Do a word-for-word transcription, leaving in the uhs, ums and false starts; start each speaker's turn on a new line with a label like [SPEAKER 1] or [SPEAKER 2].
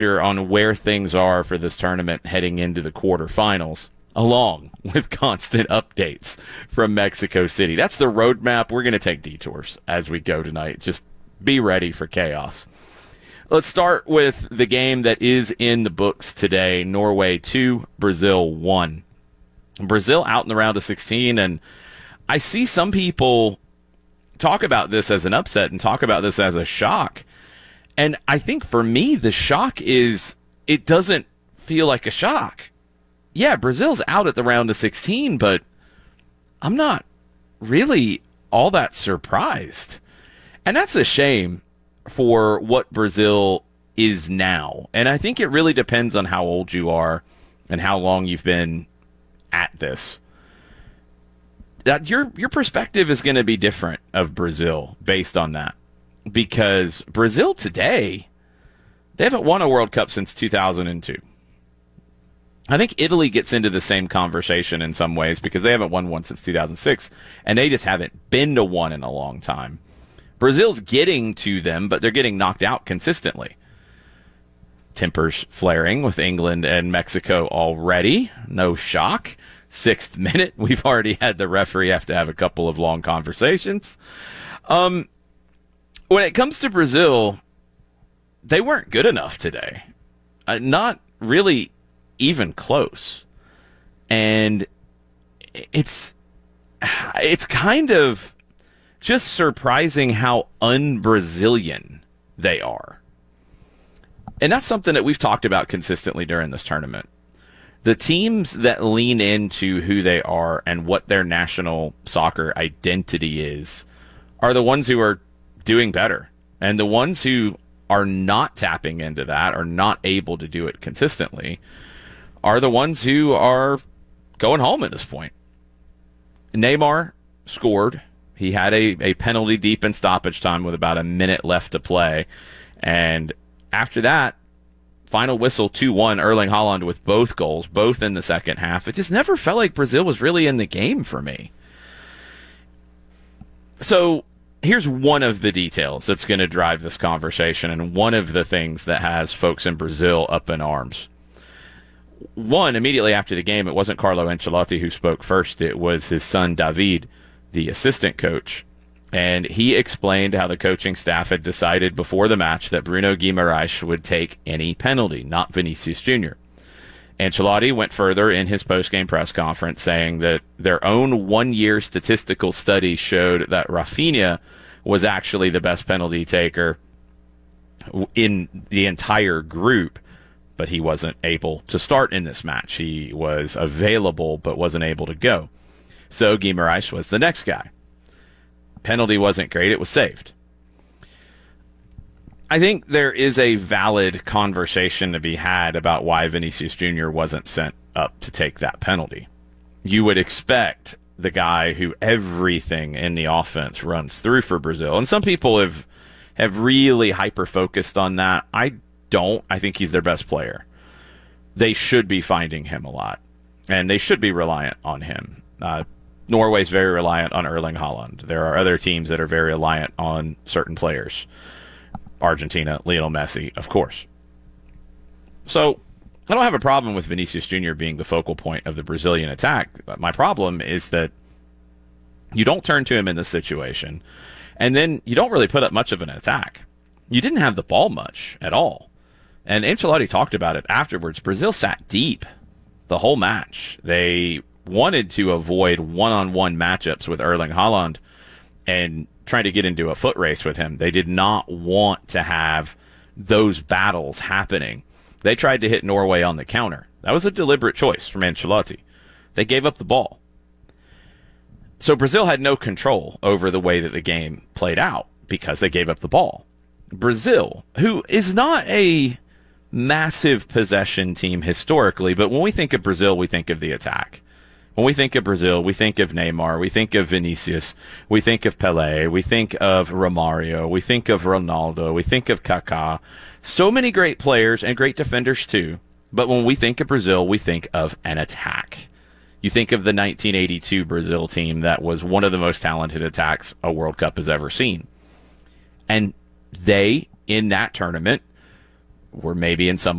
[SPEAKER 1] on where things are for this tournament heading into the quarterfinals, along with constant updates from Mexico City. That's the roadmap. We're going to take detours as we go tonight. Just be ready for chaos. Let's start with the game that is in the books today. Norway two, Brazil one. Brazil out in the round of sixteen, and I see some people talk about this as an upset and talk about this as a shock. And I think for me, the shock is it doesn't feel like a shock. Yeah, Brazil's out at the round of sixteen, but I'm not really all that surprised. And that's a shame for what Brazil is now. And I think it really depends on how old you are and how long you've been at this. That your your perspective is going to be different of Brazil based on that. Because Brazil today, they haven't won a World Cup since two thousand two. I think Italy gets into the same conversation in some ways because they haven't won one since two thousand six, and they just haven't been to one in a long time. Brazil's getting to them, but they're getting knocked out consistently. Tempers flaring with England and Mexico already. No shock. Sixth minute, we've already had the referee have to have a couple of long conversations. Um, when it comes to Brazil, they weren't good enough today. Uh, not really even close. And it's it's kind of just surprising how un-Brazilian they are. And that's something that we've talked about consistently during this tournament. The teams that lean into who they are and what their national soccer identity is are the ones who are doing better. And the ones who are not tapping into that, or not able to do it consistently, are the ones who are going home at this point. Neymar scored. He had a, a penalty deep in stoppage time with about a minute left to play. And after that, final whistle two one, Erling Haaland with both goals, both in the second half. It just never felt like Brazil was really in the game for me. So here's one of the details that's going to drive this conversation, and one of the things that has folks in Brazil up in arms. One, immediately after the game, it wasn't Carlo Ancelotti who spoke first. It was his son, David, the assistant coach. And he explained how the coaching staff had decided before the match that Bruno Guimaraes would take any penalty, not Vinicius Junior Ancelotti went further in his post-game press conference, saying that their own one-year statistical study showed that Rafinha was actually the best penalty taker in the entire group, but he wasn't able to start in this match. He was available but wasn't able to go. So Guimaraes was the next guy. Penalty wasn't great. It was saved. I think there is a valid conversation to be had about why Vinicius Junior wasn't sent up to take that penalty. You would expect the guy who everything in the offense runs through for Brazil. And some people have have really hyper-focused on that. I don't. I think he's their best player. They should be finding him a lot. And they should be reliant on him. Uh, Norway's very reliant on Erling Haaland. There are other teams that are very reliant on certain players. Argentina, Lionel Messi, of course. So I don't have a problem with Vinicius Junior being the focal point of the Brazilian attack. My problem is that you don't turn to him in this situation, and then you don't really put up much of an attack. You didn't have the ball much at all. And Ancelotti talked about it afterwards. Brazil sat deep the whole match. They wanted to avoid one-on-one matchups with Erling Haaland and trying to get into a foot race with him. They did not want to have those battles happening. They tried to hit Norway on the counter. That was a deliberate choice from Ancelotti. They gave up the ball. So Brazil had no control over the way that the game played out because they gave up the ball. Brazil, who is not a massive possession team historically, but when we think of Brazil, we think of the attack. When we think of Brazil, we think of Neymar, we think of Vinicius, we think of Pelé, we think of Romario, we think of Ronaldo, we think of Kaká. So many great players and great defenders too. But when we think of Brazil, we think of an attack. You think of the nineteen eighty-two Brazil team that was one of the most talented attacks a World Cup has ever seen. And they, in that tournament, we're maybe in some